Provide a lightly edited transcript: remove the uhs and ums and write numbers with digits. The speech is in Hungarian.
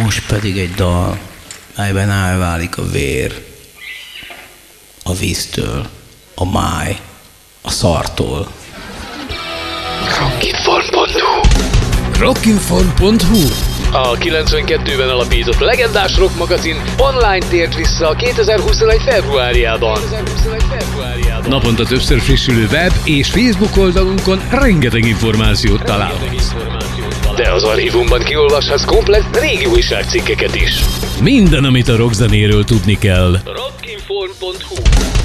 Most pedig egy dal, melyben elválik a vér, a víztől, a máj, a szartól. Rockinform.hu A 92-ben alapított legendás rock magazin online tért vissza a 2021. februárjában. Naponta többször frissülő web és Facebook oldalunkon rengeteg információt találhatsz. De az archívumban kiolvashatsz komplett régi újságcikkeket is. Minden, amit a rockzenéről tudni kell. Rockinform.hu